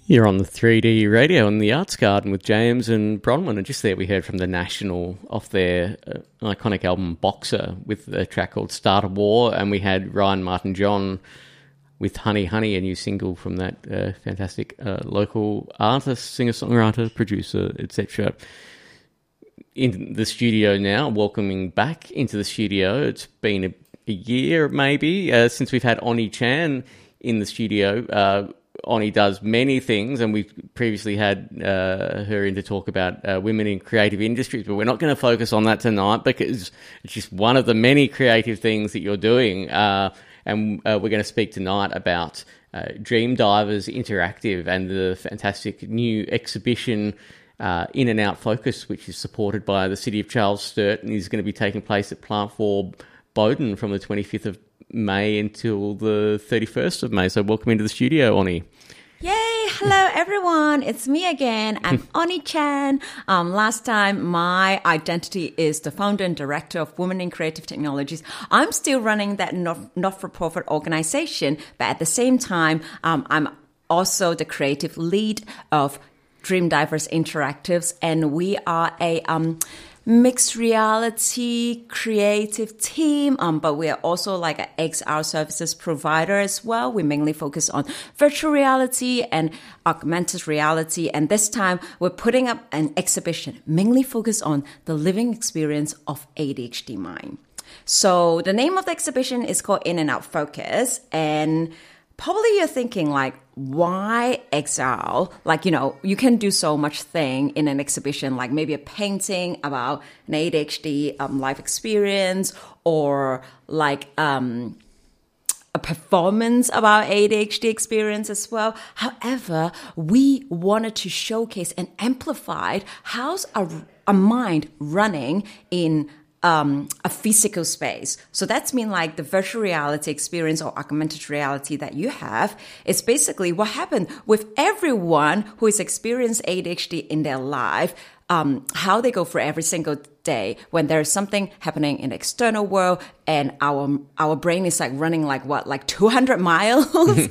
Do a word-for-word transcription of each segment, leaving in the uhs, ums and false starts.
You're on the three D radio in the Arts Garden with James and Bronwyn, and just there we heard from The National off their uh, iconic album Boxer with a track called Start a War, and we had Ryan Martin John with Honey Honey, a new single from that uh, fantastic uh, local artist, singer-songwriter, producer, et cetera. In the studio now, welcoming back into the studio. It's been a, a year maybe uh, since we've had Oni Chan in the studio. Uh, Oni does many things, and we've previously had uh, her in to talk about uh, women in creative industries, but we're not going to focus on that tonight because it's just one of the many creative things that you're doing. Uh, and uh, we're going to speak tonight about uh, Dream Divers Interactive and the fantastic new exhibition uh, In and Out Focus, which is supported by the City of Charles Sturt and is going to be taking place at Plant four Bowden from the twenty-fifth of May until the thirty-first of May. So welcome into the studio, Oni. Yay! Hello, everyone. It's me again. I'm Oni Chan. Um, last time, my identity is the founder and director of Women in Creative Technologies. I'm still running that not- not-for-profit organization, but at the same time, um, I'm also the creative lead of Dream Divers Interactives, and we are a um, mixed reality creative team, um, but we are also like an X R services provider as well. We mainly focus on virtual reality and augmented reality, and this time we're putting up an exhibition mainly focused on the living experience of A D H D mind. So the name of the exhibition is called In and Out Focus, and probably you're thinking like, why X R? Like, you know, you can do so much thing in an exhibition, like maybe a painting about an A D H D um, life experience, or like um, a performance about A D H D experience as well. However, we wanted to showcase and amplify how's a, a mind running in Um, a physical space. So that's mean like the virtual reality experience or augmented reality that you have is basically what happened with everyone who has experienced A D H D in their life, um, how they go through every single day when there's something happening in the external world and our our brain is like running like what, like two hundred miles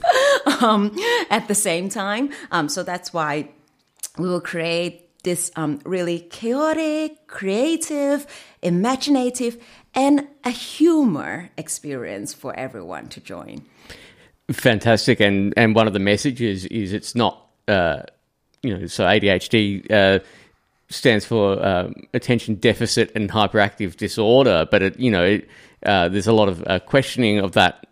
um, at the same time. Um, so that's why we will create this um, really chaotic, creative, imaginative, and a humor experience for everyone to join. Fantastic. And, and one of the messages is it's not, uh, you know, so A D H D uh, stands for uh, attention deficit and hyperactive disorder, but, it, you know, it, uh, there's a lot of uh, questioning of that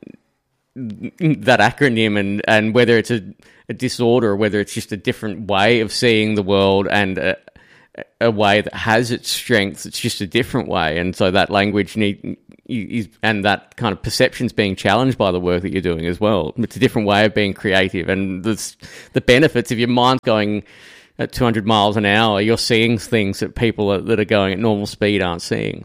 that acronym and, and whether it's a, a disorder or whether it's just a different way of seeing the world and a, a way that has its strengths. It's just a different way. And so that language need, is, and that kind of perception's being challenged by the work that you're doing as well. It's a different way of being creative. And the, the benefits of your mind going at two hundred miles an hour, you're seeing things that people are, that are going at normal speed aren't seeing.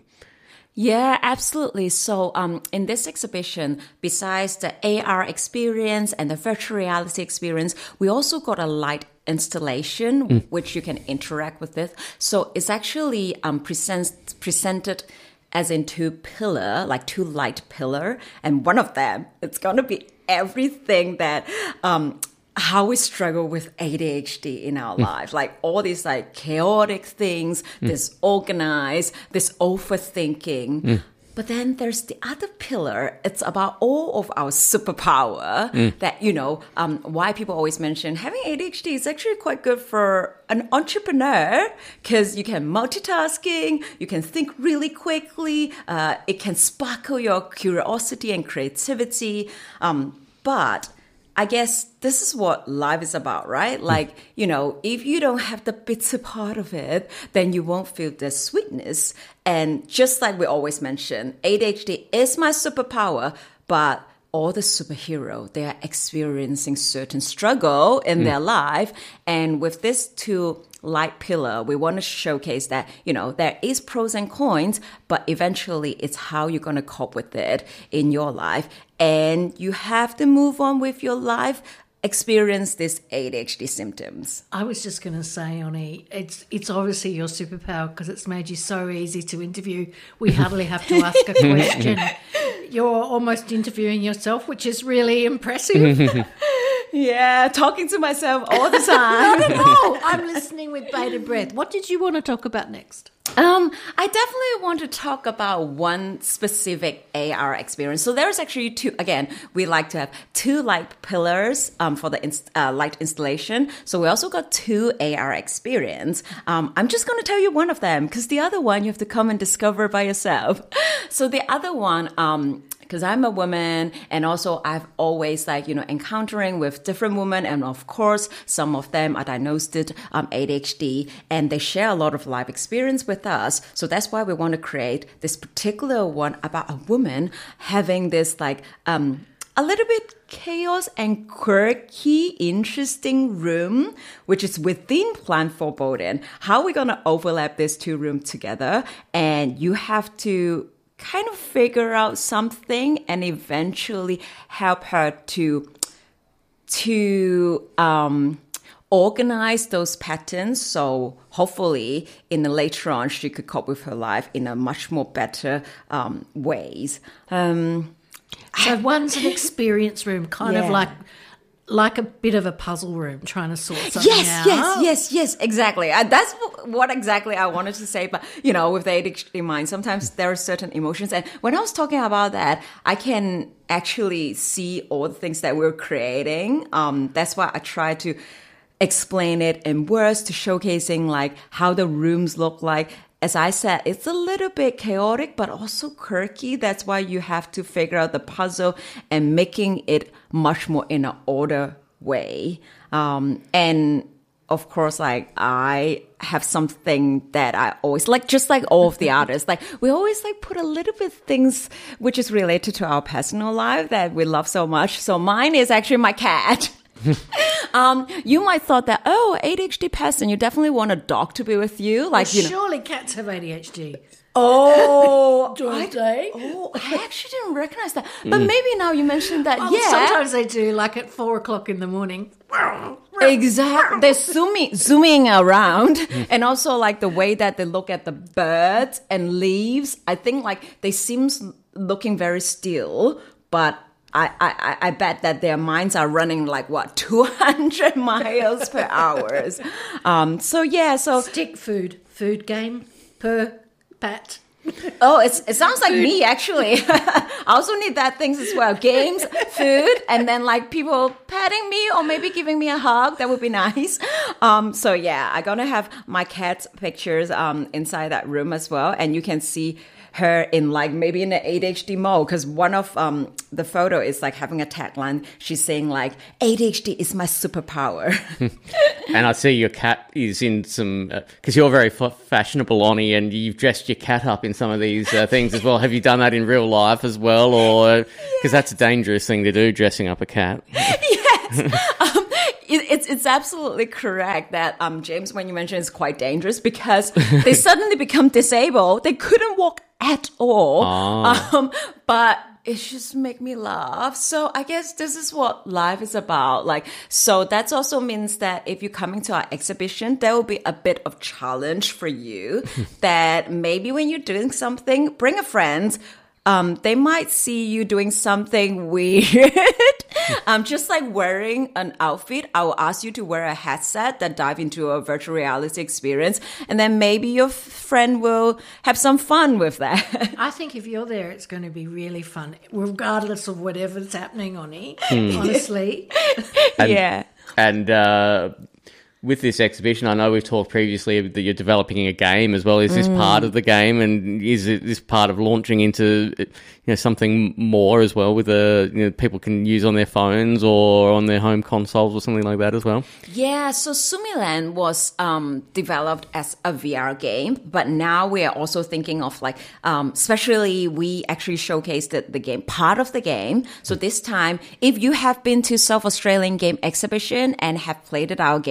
Yeah, absolutely. So um, in this exhibition, besides the A R experience and the virtual reality experience, we also got a light installation, mm. which you can interact with it. So it's actually um, presents, presented as in two pillar, like two light pillar. And one of them, it's going to be everything that... Um, how we struggle with A D H D in our mm. life, like all these like chaotic things, mm. disorganized, this overthinking. Mm. But then there's the other pillar. It's about all of our superpower mm. that, you know, um, why people always mention having A D H D is actually quite good for an entrepreneur because you can multitasking, you can think really quickly, uh, it can sparkle your curiosity and creativity. Um, but I guess this is what life is about, right? Like, you know, if you don't have the bitter part of it, then you won't feel the sweetness. And just like we always mention, A D H D is my superpower, but all the superhero, they are experiencing certain struggle in mm. their life. And with this two light pillar, we want to showcase that, you know, there is pros and cons, but eventually it's how you're going to cope with it in your life. And you have to move on with your life, experience this A D H D symptoms. I was just going to say, Oni, it's it's obviously your superpower because it's made you so easy to interview. We hardly have to ask a question. You're almost interviewing yourself, which is really impressive. Yeah, talking to myself all the time. Not at all. I'm listening with bated breath. What did you want to talk about next? Um, I definitely want to talk about one specific A R experience. So there's actually two, again, we like to have two light pillars um, for the inst- uh, light installation. So we also got two A R experience. Um, I'm just going to tell you one of them because the other one you have to come and discover by yourself. So the other one, um, because I'm a woman and also I've always like, you know, encountering with different women. And of course, some of them are diagnosed with um, A D H D and they share a lot of life experience with us. So that's why we want to create this particular one about a woman having this like, um, a little bit chaos and quirky, interesting room, which is within Plan Foreboding. How are we going to overlap these two rooms together? And you have to kind of figure out something and eventually help her to to um, organize those patterns. So hopefully in the later on, she could cope with her life in a much more better um, ways. Um, so one's an experience room, kind yeah. of like like a bit of a puzzle room, trying to sort something yes, out. Yes, yes, yes, exactly. Uh, that's what exactly I wanted to say. But, you know, with the A D H D mind, sometimes there are certain emotions. And when I was talking about that, I can actually see all the things that we're creating. Um, that's why I try to explain it in words to showcasing like how the rooms look like. As I said, it's a little bit chaotic, but also quirky. That's why you have to figure out the puzzle and making it much more in an order way. Um, and of course, like I have something that I always like, just like all of the artists, like we always like put a little bit of things which is related to our personal life that we love so much. So mine is actually my cat. um, you might thought that, oh, A D H D person, you definitely want a dog to be with you. Like, well, you know. Surely cats have A D H D. Oh, Don't I, they? Oh, I actually didn't recognize that. But maybe now you mentioned that, Well, yeah. sometimes they do, like at four o'clock in the morning. Exactly. They're zooming, zooming around. And also like the way that they look at the birds and leaves. I think like they seem looking very still, but I, I, I bet that their minds are running like what two hundred miles per hour. Um, so yeah, so Stick food, food game per pat. oh, it's it sounds like food. Me actually. I also need that things as well: games, food, and then like people patting me or maybe giving me a hug. That would be nice. Um, so yeah, I'm gonna have my cat's pictures um inside that room as well, and you can see her in like maybe in the A D H D mode because one of um the photo is like having a tagline. She's saying like A D H D is my superpower. And I see your cat is in some because uh, you're very f- fashionable, Oni, and you've dressed your cat up in some of these uh, things as well. Have you done that in real life as well, or because yes. That's a dangerous thing to do, dressing up a cat? Yes. um, it, it's it's absolutely correct that um James, when you mentioned, it's quite dangerous because they suddenly become disabled. They couldn't walk at all. Oh. Um, but it just make me laugh. So I guess this is what life is about. Like, so that also means that if you're coming to our exhibition, there will be a bit of challenge for you that maybe when you're doing something, bring a friend. Um, they might see you doing something weird. um, just like wearing an outfit, I will ask you to wear a headset that dive into a virtual reality experience. And then maybe your f- friend will have some fun with that. I think if you're there, it's going to be really fun, regardless of whatever's happening on it, mm. honestly. and, yeah. And, uh, with this exhibition, I know we've talked previously that you're developing a game as well. Is this mm. part of the game, and is it this part of launching into you know something more as well with a you know people can use on their phones or on their home consoles or something like that as well? Yeah, so Sumiland was um, developed as a V R game, but now we are also thinking of like, um, especially we actually showcased the, the game, part of the game. So this time, if you have been to South Australian Game Exhibition and have played at our game,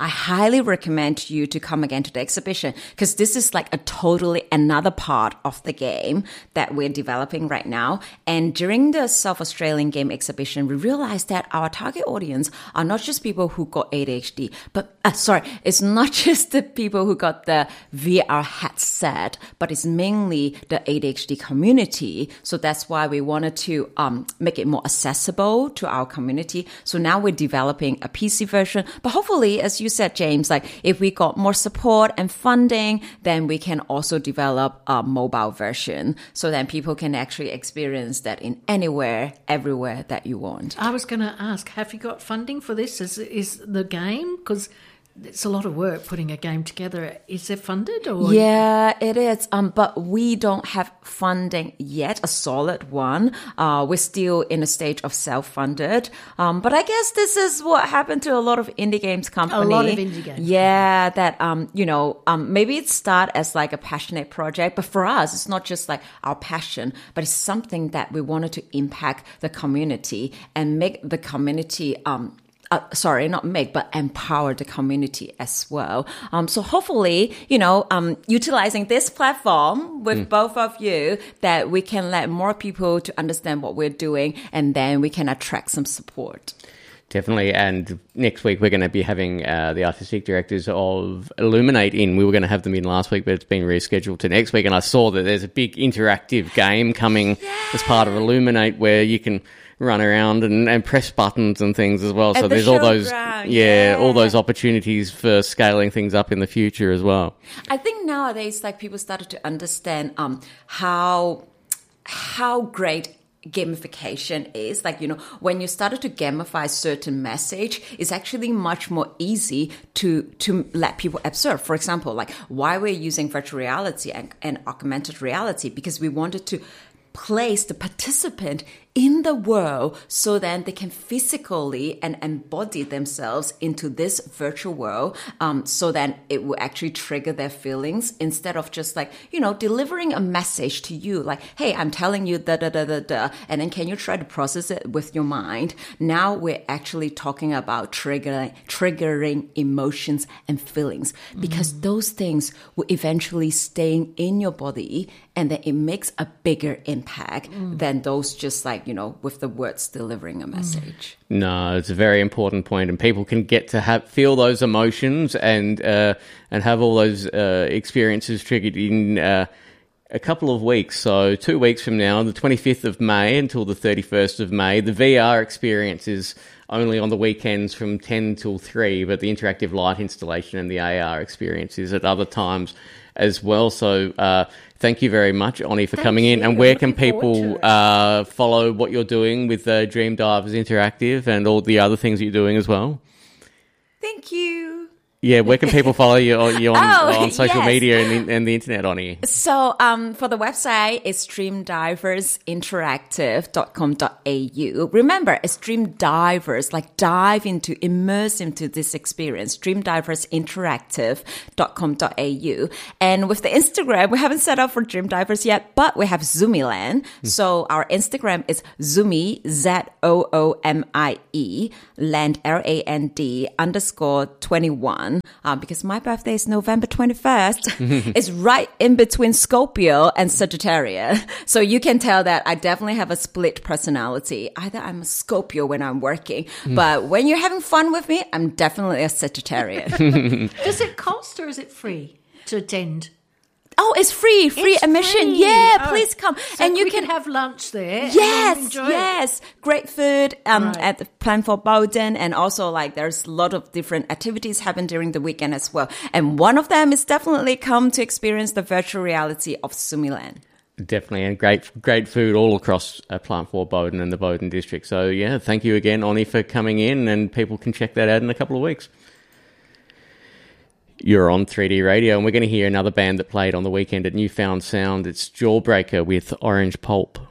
I highly recommend you to come again to the exhibition because this is like a totally another part of the game that we're developing right now. And during the South Australian Game Exhibition, we realized that our target audience are not just people who got A D H D, but uh, sorry, it's not just the people who got the V R headset, but it's mainly the A D H D community. So that's why we wanted to um, make it more accessible to our community. So now we're developing a P C version, but hopefully, as you said, James, like if we got more support and funding, then we can also develop a mobile version so that people can actually experience that in anywhere, everywhere that you want. I was going to ask, have you got funding for this? Is, is the game? Because it's a lot of work putting a game together. Is it funded? Or Yeah, it is. Um, but we don't have funding yet, a solid one. Uh, we're still in a stage of self-funded. Um, but I guess this is what happened to a lot of indie games company. A lot of indie games. Yeah, that, um, you know, um, maybe it start as like a passionate project, but for us, it's not just like our passion, but it's something that we wanted to impact the community and make the community, um, Uh, sorry, not make, but empower the community as well. Um, so hopefully, you know, um, utilizing this platform with mm. both of you, that we can let more people to understand what we're doing, and then we can attract some support. Definitely. And next week, we're going to be having uh, the artistic directors of Illuminate in. We were going to have them in last week, but it's been rescheduled to next week. And I saw that there's a big interactive game coming yes. as part of Illuminate where you can run around and, and press buttons and things as well. At so the there's all those, ground, yeah, yeah, all those opportunities for scaling things up in the future as well. I think nowadays, like people started to understand um, how how great gamification is. Like, you know, when you started to gamify certain message, it's actually much more easy to to let people observe. For example, like why we're using virtual reality and, and augmented reality, because we wanted to place the participant in the world so that they can physically and embody themselves into this virtual world, um, so that it will actually trigger their feelings instead of just like, you know, delivering a message to you like, hey, I'm telling you da da da da da, and then can you try to process it with your mind? Now we're actually talking about triggering triggering emotions and feelings, because mm. those things will eventually stay in your body, and then it makes a bigger impact mm. than those just like, you know, with the words delivering a message. No, it's a very important point, and people can get to have feel those emotions and uh, and have all those uh, experiences triggered in uh, a couple of weeks. So two weeks from now, the twenty-fifth of May until the thirty-first of May, the V R experience is only on the weekends from ten till three, but the interactive light installation and the A R experience is at other times as well. So uh, thank you very much, Oni, for thank coming you. in. And where Looking can people uh, follow what you're doing with uh, Dream Divers Interactive and all the other things that you're doing as well? Thank you. Yeah, where can people follow you, you on, oh, on social yes. media and the, and the internet, Oni? So um, for the website, it's dream divers interactive dot com dot a u. Remember, it's Dream Divers, like dive into, immerse into this experience, dream divers interactive dot com dot a u. And with the Instagram, we haven't set up for Dream Divers yet, but we have Zoomiland. Mm. So our Instagram is Zoomy, Z O O M I E, land, L A N D, underscore twenty-one. Um, because my birthday is November twenty-first. It's right in between Scorpio and Sagittarius. So you can tell that I definitely have a split personality. Either I'm a Scorpio when I'm working, mm. but when you're having fun with me, I'm definitely a Sagittarius. Does it cost or is it free to attend? Oh, it's free, free it's admission. Free. Yeah, oh, please come. So and you we can can have lunch there. Yes, and enjoy yes. It. Great food um, right. at the Plan for Bowden. And also, like, there's a lot of different activities happen during the weekend as well. And one of them is definitely come to experience the virtual reality of Zoomiland. Definitely, and great great food all across uh, Plant for Bowden and the Bowden district. So, yeah, thank you again, Oni, for coming in, and people can check that out in a couple of weeks. You're on three D Radio, and we're going to hear another band that played on the weekend at Newfound Sound. It's Jawbreaker with Orange Pulp.